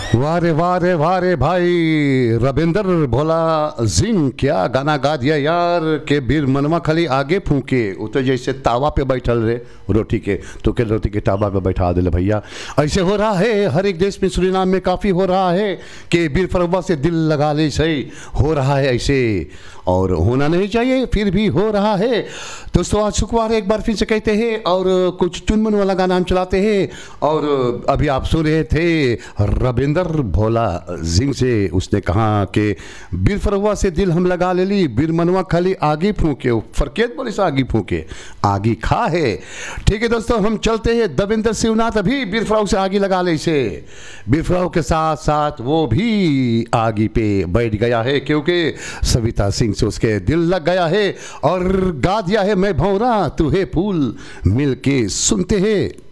वाह रे भाई, रविंदर भोला सिंह क्या गाना गा दिया यार के बीर मनवा खाली आगे फूके। वो तो जैसे तावा पे बैठल रे रोटी के, तो के रोटी के तावा पे बैठा दिले भैया। ऐसे हो रहा है हर एक देश में, सुरीनाम में काफ़ी हो रहा है कि बीर फरवा से दिल लगा ले, सही हो रहा है ऐसे, और होना नहीं चाहिए फिर भी हो रहा है। दोस्तों आज शुक्रवार एक बार फिर से कहते हैं और कुछ चुनमुन वाला गाना हम चलाते हैं। और अभी आप सुन रहे थे रविंदर भोला सिंह से, उसने कहा कि बीर फरवा से दिल हम लगा ले ली, बीर मनवा खाली आगे फूके, फरकेत बोले से आगे फूके आगे खा है। ठीक है दोस्तों, हम चलते हैं। दविंदर शिवनाथ अभी बीर फरवा से आगे लगा ले से, बीर फरवा के साथ साथ वो भी आगे पे बैठ गया है, क्योंकि सविता सिंह से उसके दिल लग गया है और गा दिया है मैं भौरा तू है फूल मिलके सुनते हैं।